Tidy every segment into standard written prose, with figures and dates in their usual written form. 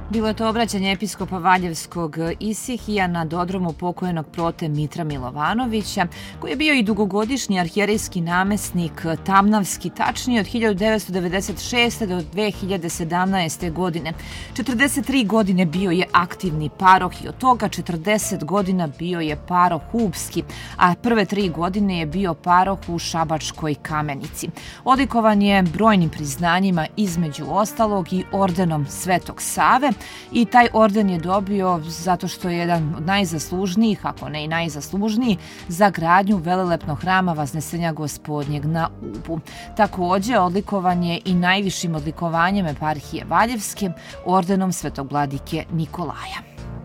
Bilo je to obraćanje episkopa Valjevskog Isihija na dodromu pokojnog prote Mitra Milovanovića, koji je bio i dugogodišnji arhijerejski namesnik Tamnavski, tačnije od 1996. do 2017. godine. 43 godine bio je aktivni paroh i od toga 40 godina bio je paroh Hubski, a prve 3 godine je bio paroh u Šabačkoj Kamenici. Odlikovan je brojnim priznanjima, između ostalog i ordenom Svetog Save, i taj orden je dobio zato što je jedan od najzaslužnijih, ako ne i najzaslužniji, za gradnju velelepnog hrama Vaznesenja Gospodnjeg na Ubu. Takođe, odlikovan je i najvišim odlikovanjem eparhije Valjevske, ordenom Svetog vladike Nikolaja.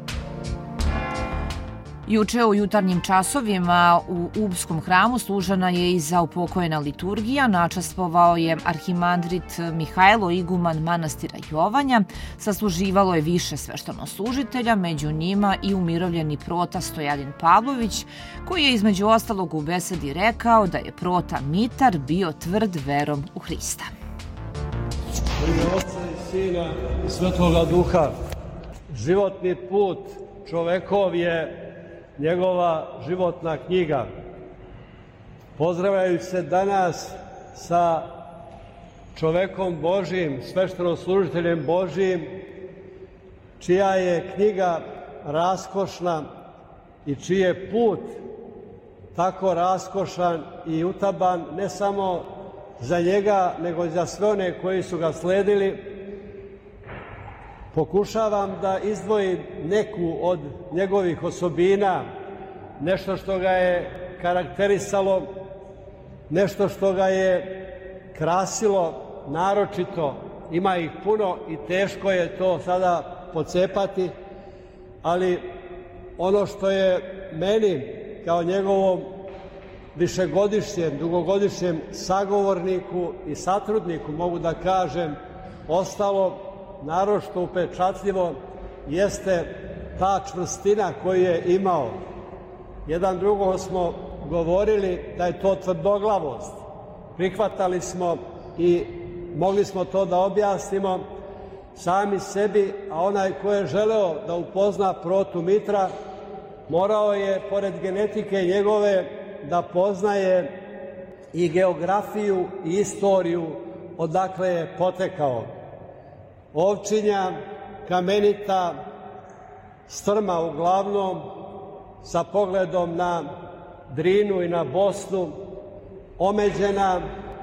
Juče u jutarnjim časovima u Ubskom hramu služena je i zaupokojena liturgija. Načastvovao je arhimandrit Mihajlo, iguman manastira Jovanja. Sasluživalo je više sveštenoslужitelja, među njima i umirovljeni prota Stojadin Pavlović, koji je između ostalog u besedi rekao da je prota Mitar bio tvrd verom u Hrista. U ime Otca i Sina i Svetoga Duha, životni put čovekov je njegova životna knjiga. Pozdravljaju se danas sa čovekom Božijim, sveštenoslужiteljem Božijim, čija je knjiga raskošna i čiji je put tako raskošan i utaban ne samo za njega, nego i za sve one koji su ga sledili. Pokušavam da izdvojim neku od njegovih osobina, nešto što ga je karakterisalo, nešto što ga je krasilo naročito. Ima ih puno i teško je to sada pocepati, ali ono što je meni kao njegovom višegodišnjem, dugogodišnjem sagovorniku i satrudniku, mogu da kažem, ostalo naročito upečatljivo, jeste ta čvrstina koju je imao. Jedan drugom smo govorili da je to tvrdoglavost. Prihvatali smo i mogli smo to da objasnimo sami sebi, a onaj ko je želeo da upozna protu Mitra, morao je, pored genetike njegove, da poznaje i geografiju i istoriju odakle je potekao. Ovčinja, kamenita, strma uglavnom, sa pogledom na Drinu i na Bosnu, omeđena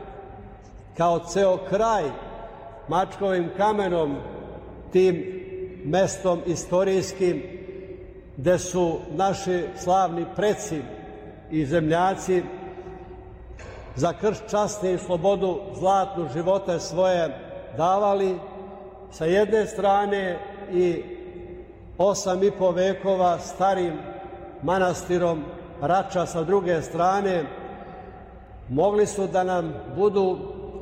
kao ceo kraj Mačkovim kamenom, tim mestom istorijskim gde su naši slavni preci i zemljaci za krst časti i slobodu zlatnu živote svoje davali, sa jedne strane i 8,5 vekova starim manastirom Rača sa druge strane, mogli su da nam budu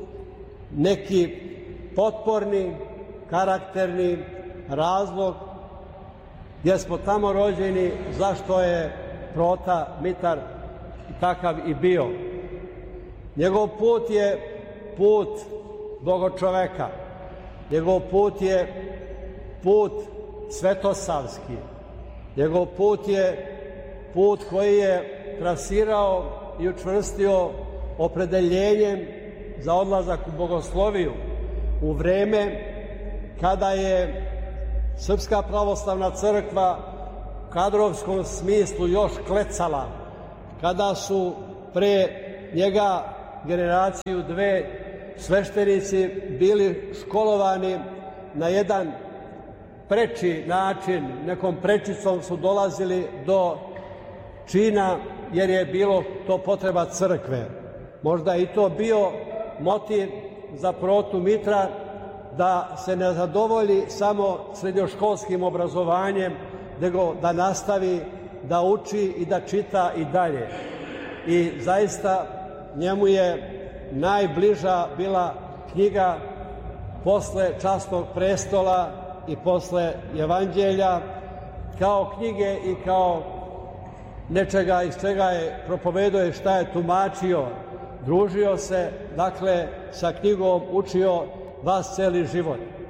neki potporni, karakterni razlog gdje smo tamo rođeni, zašto je prota Mitar takav i bio. Njegov put je put bogočoveka. Njegov put je put svetosavski. Njegov put je put koji je trasirao i učvrstio opredeljenjem za odlazak u bogosloviju u vreme kada je Srpska pravoslavna crkva u kadrovskom smislu još klecala, kada su pre njega generaciju dve sveštenici bili školovani na jedan preči način, nekom prečicom su dolazili do čina jer je bilo to potreba crkve. Možda i to bio motiv za protu Mitra da se ne zadovolji samo srednjoškolskim obrazovanjem, nego da nastavi da uči i da čita i dalje. I zaista njemu je najbliža bila knjiga posle Časnog prestola i posle Evanđelja, kao knjige i kao nečega iz čega je propovedao i šta je tumačio. Družio se, dakle, sa knjigom učio vas celi život.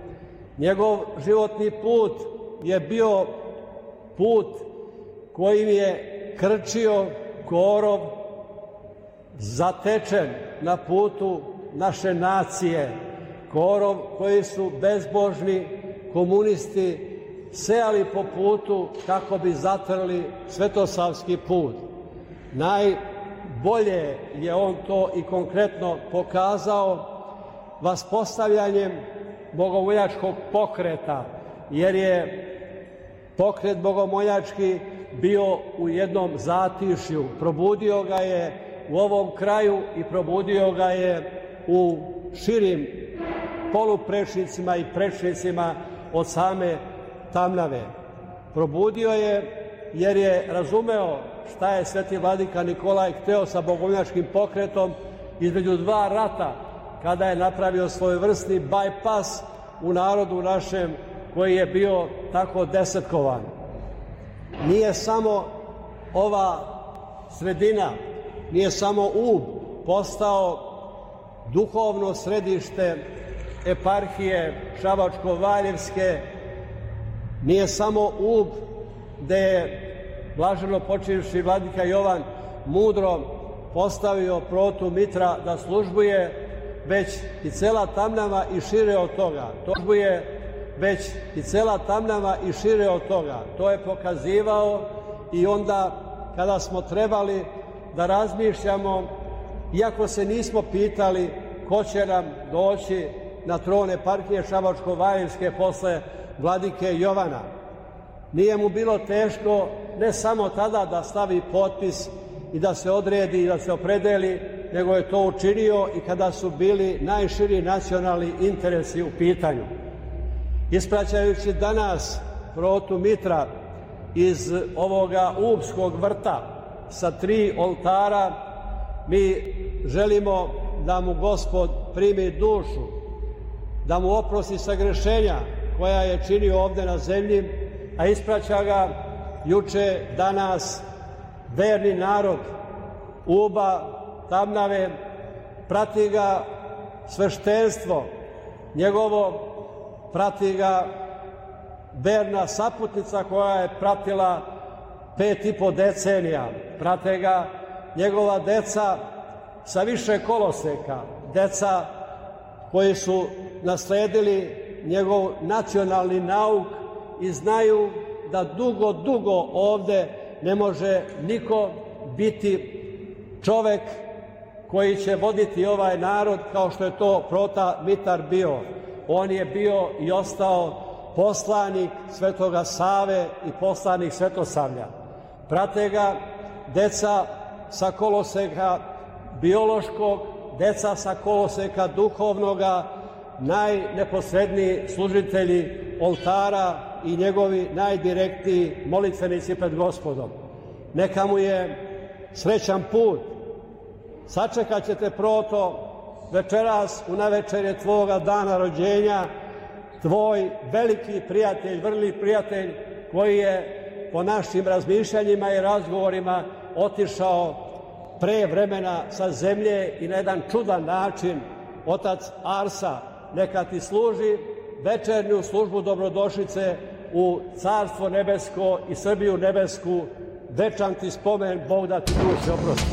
Njegov životni put je bio put kojim je krčio korov zatečen na putu naše nacije, korov koji su bezbožni komunisti sejali po putu kako bi zatrli svetosavski put. Najbolje je on to i konkretno pokazao vaspostavljanjem bogomoljačkog pokreta, jer je pokret bogomoljački bio u jednom zatišju. Probudio ga je u ovom kraju i probudio ga je u širim poluprečnicima i prečnicima od same Tamnave. Probudio je jer je razumeo šta je sveti vladika Nikolaj hteo sa bogomoljačkim pokretom između dva rata, kada je napravio svojevrsni bajpas u narodu našem koji je bio tako desetkovan. Nije samo ova sredina, nije samo Ub postao duhovno središte eparhije Šabačko-Valjevske, nije samo Ub gde je blaženo počivši vladika Jovan mudro postavio protu Mitra da službuje, već i cela Tamnava i šire od toga. To je pokazivao i onda kada smo trebali da razmišljamo, iako se nismo pitali ko će nam doći na tron eparhije Šabačko-Valjevske posle vladike Jovana. Nije mu bilo teško ne samo tada da stavi potpis i da se odredi i da se opredeli, nego je to učinio i kada su bili najširi nacionalni interesi u pitanju. Ispraćajući danas protu Mitra iz ovoga Ubskog vrta sa 3 oltara, mi želimo da mu Gospod primi dušu, da mu oprosti sagrešenja koja je činio ovde na zemlji, a ispraća ga juče, danas verni narod Uba, Tamnave, prati ga sveštenstvo njegovo, prati ga verna saputnica koja je pratila 5,5 decenija, prate ga njegova deca sa više koloseka, deca koji su nasledili njegov nacionalni nauk i znaju da dugo, dugo ovde ne može niko biti čovek koji će voditi ovaj narod kao što je to prota Mitar bio. On je bio i ostao poslanik Svetoga Save i poslanik Svetosavlja. Prate ga deca sa koloseka biološkog, deca sa koloseka duhovnoga, najneposredniji služitelji oltara i njegovi najdirektniji molitvenici pred Gospodom. Neka mu je srećan put. Sačekat ćete proto večeras u navečerje tvoga dana rođenja, tvoj veliki prijatelj, vrli prijatelj koji je po našim razmišljanjima i razgovorima otišao pre vremena sa zemlje i na jedan čudan način, otac Arsa, neka ti služi večernju službu dobrodošlice u Carstvo nebesko i Srbiju nebesku. Večan ti spomen, Bog da ti duše oprosti.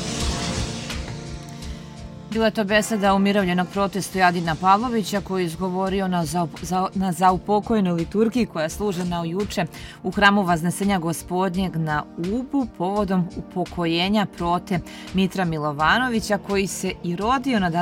Bila je to beseda umirovljenog prote Stojadina Pavlovića koji je izgovorio na zaupokojnoj liturgiji koja je služena juče u hramu Vaznesenja Gospodnjeg na Ubu povodom upokojenja prote Mitra Milovanovića koji se i rodio na